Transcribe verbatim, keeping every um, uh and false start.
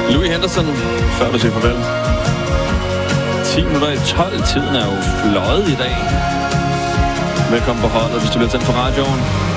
Louis Henderson, før du siger farvel. ti minutter i tolv. Tiden er jo fløjet i dag. Velkommen på holdet, hvis du bliver tændt på radioen.